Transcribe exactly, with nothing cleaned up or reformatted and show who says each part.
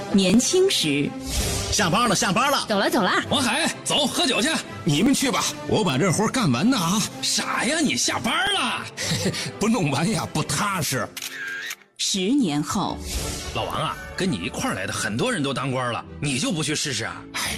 Speaker 1: 年轻时。
Speaker 2: 下班了，下班了，
Speaker 3: 走了走了。
Speaker 4: 王海，走，喝酒去。
Speaker 2: 你们去吧，我把这活干完呢啊！
Speaker 4: 傻呀，你下班了，
Speaker 2: 不弄完呀不踏实。
Speaker 1: 十年后，
Speaker 4: 老王啊，跟你一块儿来的很多人都当官了，你就不去试试啊？
Speaker 2: 哎，